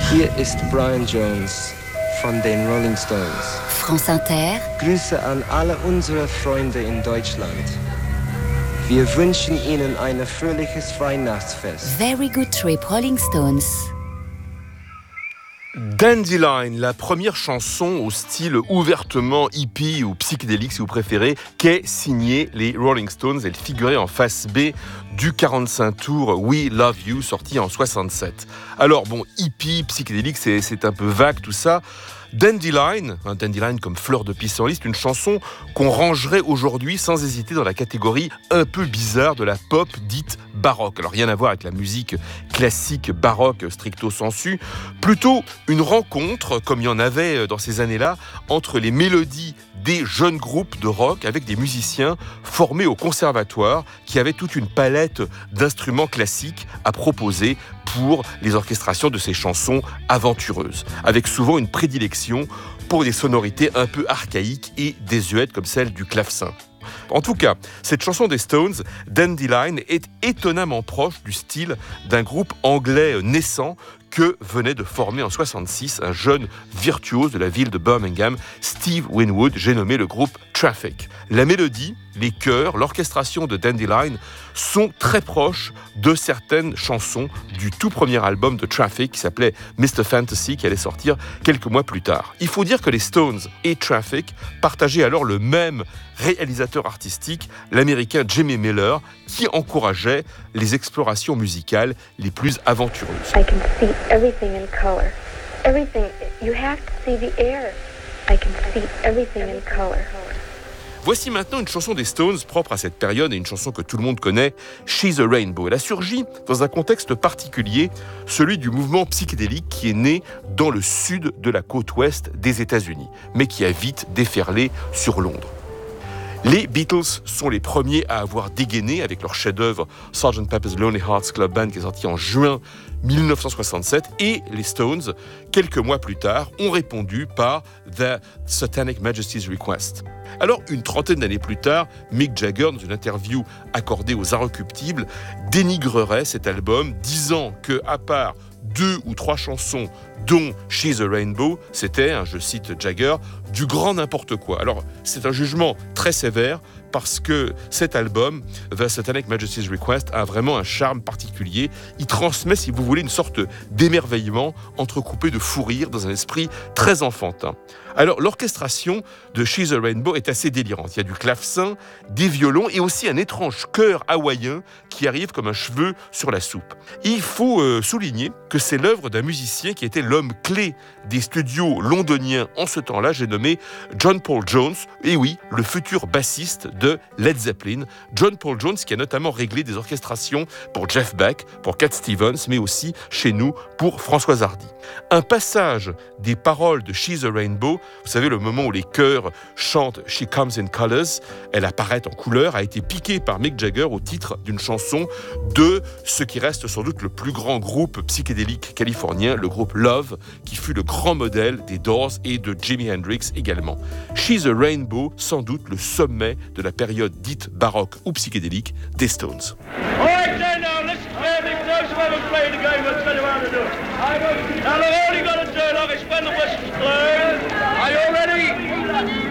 Hier ist Brian Jones von den Rolling Stones. France Inter. Grüße an alle unsere Freunde in Deutschland. Wir wünschen Ihnen ein fröhliches Weihnachtsfest. Very Good Trip, Rolling Stones. Dandelion, la première chanson au style ouvertement hippie ou psychédélique si vous préférez, qu'est signée les Rolling Stones. Elle figurait en face B du 45 tours We Love You, sorti en 67. Alors bon, hippie, psychédélique, c'est un peu vague tout ça. Dandelion, un dandelion comme fleur de pissenlit, c'est une chanson qu'on rangerait aujourd'hui sans hésiter dans la catégorie un peu bizarre de la pop dite baroque. Alors rien à voir avec la musique classique baroque stricto sensu, plutôt une rencontre, comme il y en avait dans ces années-là, entre les mélodies des jeunes groupes de rock avec des musiciens formés au conservatoire qui avaient toute une palette d'instruments classiques à proposer pour les orchestrations de ces chansons aventureuses, avec souvent une prédilection pour des sonorités un peu archaïques et désuètes comme celle du clavecin. En tout cas, cette chanson des Stones, Dandelion, est étonnamment proche du style d'un groupe anglais naissant que venait de former en 66 un jeune virtuose de la ville de Birmingham, Steve Winwood, j'ai nommé le groupe Traffic. La mélodie, les chœurs, l'orchestration de Dandelion sont très proches de certaines chansons du tout premier album de Traffic qui s'appelait Mr. Fantasy, qui allait sortir quelques mois plus tard. Il faut dire que les Stones et Traffic partageaient alors le même réalisateur artistique, l'américain Jimmy Miller, qui encourageait les explorations musicales les plus aventureuses. I can see everything in color. Everything. You have to see the air. I can see everything in color. Voici maintenant une chanson des Stones propre à cette période et une chanson que tout le monde connaît, She's a Rainbow. Elle a surgi dans un contexte particulier, celui du mouvement psychédélique qui est né dans le sud de la côte ouest des États-Unis, mais qui a vite déferlé sur Londres. Les Beatles sont les premiers à avoir dégainé avec leur chef-d'œuvre Sgt. Pepper's Lonely Hearts Club Band qui est sorti en juin 1967 et les Stones, quelques mois plus tard, ont répondu par The Satanic Majesty's Request. Alors, une trentaine d'années plus tard, Mick Jagger, dans une interview accordée aux Inrecuptibles, dénigrerait cet album, disant que, à part 2 ou 3 chansons, dont She's a Rainbow, c'était, je cite Jagger, du grand n'importe quoi. Alors, c'est un jugement très sévère parce que cet album, The Satanic Majesty's Request, a vraiment un charme particulier. Il transmet, si vous voulez, une sorte d'émerveillement entrecoupé de fou rire dans un esprit très enfantin. Alors, l'orchestration de She's a Rainbow est assez délirante. Il y a du clavecin, des violons et aussi un étrange chœur hawaïen qui arrive comme un cheveu sur la soupe. Et il faut souligner que c'est l'œuvre d'un musicien qui était l'homme clé des studios londoniens en ce temps-là, j'ai nommé John Paul Jones, et oui, le futur bassiste de Led Zeppelin. John Paul Jones qui a notamment réglé des orchestrations pour Jeff Beck, pour Cat Stevens, mais aussi chez nous pour Françoise Hardy. Un passage des paroles de She's a Rainbow, vous savez, le moment où les chœurs chantent She Comes in Colors, elle apparaît en couleur, a été piqué par Mick Jagger au titre d'une chanson de ce qui reste sans doute le plus grand groupe psychédélique californien, le groupe Love, qui fut le grand modèle des Doors et de Jimi Hendrix également. She's a Rainbow, sans doute le sommet de la période dite baroque ou psychédélique des Stones. All right, then, now, listen carefully. For those who haven't played the game, I'll tell you how to do it. Now, they've only got to do it like it's when the whistle's blown. Are you all ready?